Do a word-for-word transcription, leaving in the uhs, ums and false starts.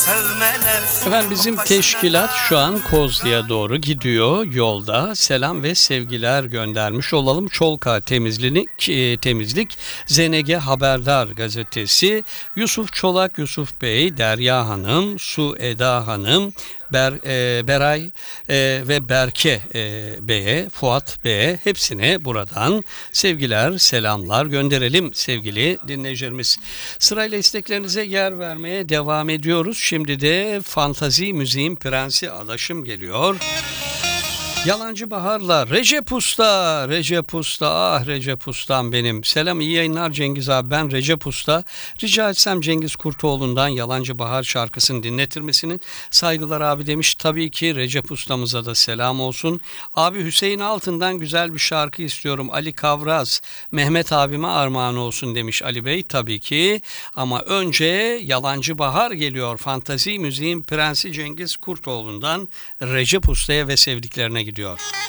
Efendim bizim teşkilat şu an Kozlu'ya doğru gidiyor yolda. Selam ve sevgiler göndermiş olalım. Çolka Temizlik, e, Temizlik Z N G Haberdar Gazetesi, Yusuf Çolak, Yusuf Bey, Derya Hanım, Su Eda Hanım, Ber, e, Beray e, ve Berke e, Bey'e, Fuat Bey'e hepsine buradan sevgiler, selamlar gönderelim sevgili dinleyicilerimiz. Sırayla isteklerinize yer vermeye devam ediyoruz. Şimdi de fantazi müziğin prensi Adaşım geliyor. Yalancı Bahar'la Recep Usta, Recep Usta, ah Recep Usta'm benim. Selam, iyi yayınlar Cengiz abi, ben Recep Usta. Rica etsem Cengiz Kurtoğlu'ndan Yalancı Bahar şarkısını dinletir misinin? Saygılar abi demiş. Tabii ki Recep Usta'mıza da selam olsun. Abi Hüseyin Altın'dan güzel bir şarkı istiyorum. Ali Kavraz, Mehmet abime armağan olsun demiş Ali Bey. Tabii ki ama önce Yalancı Bahar geliyor. Fantazi müziğin prensi Cengiz Kurtoğlu'ndan Recep Usta'ya ve sevdiklerine gidiyor.